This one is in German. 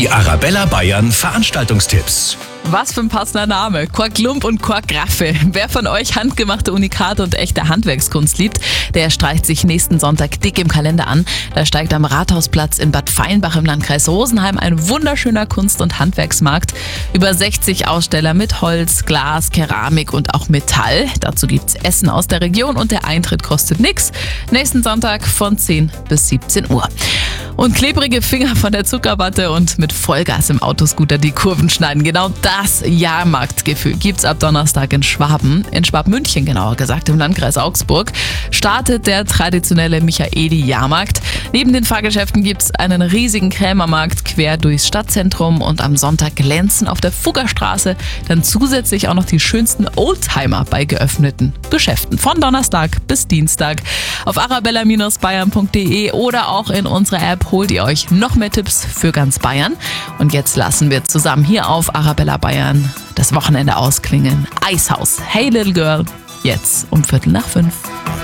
Die Arabella Bayern Veranstaltungstipps. Was für ein passender Name. Quarklump und Quarkraffe. Wer von euch handgemachte Unikate und echte Handwerkskunst liebt, der streicht sich nächsten Sonntag dick im Kalender an. Da steigt am Rathausplatz in Bad Feinbach im Landkreis Rosenheim ein wunderschöner Kunst- und Handwerksmarkt. Über 60 Aussteller mit Holz, Glas, Keramik und auch Metall. Dazu gibt's Essen aus der Region und der Eintritt kostet nichts. Nächsten Sonntag von 10 bis 17 Uhr. Und klebrige Finger von der Zuckerwatte und mit Vollgas im Autoscooter die Kurven schneiden. Genau das Jahrmarktgefühl gibt's ab Donnerstag in Schwaben. In Schwabmünchen genauer gesagt, im Landkreis Augsburg, startet der traditionelle Michaeli-Jahrmarkt. Neben den Fahrgeschäften gibt's einen riesigen Krämermarkt quer durchs Stadtzentrum und am Sonntag glänzen auf der Fuggerstraße dann zusätzlich auch noch die schönsten Oldtimer bei geöffneten Geschäften. Von Donnerstag bis Dienstag. Auf arabella-bayern.de oder auch in unserer App holt ihr euch noch mehr Tipps für ganz Bayern. Und jetzt lassen wir zusammen hier auf Arabella Bayern das Wochenende ausklingen. Eishaus, Hey Little Girl, jetzt um 4:45.